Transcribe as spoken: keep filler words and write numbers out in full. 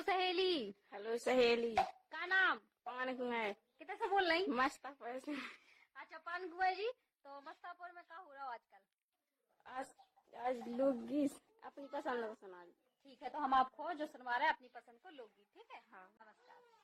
सहेली। हेलो सहेली। का नाम? पान कुआं। कितने से बोल रही? मस्तापुर से। अच्छा पान कुआं जी, तो मस्तापुर में क्या हो रहा हो आजकल? आज आज लोकगीत अपनी पसंद को सुना दी। ठीक है, तो हम आपको जो सुनवा रहे हैं अपनी पसंद को लोकगीत, ठीक है? हाँ। नमस्कार।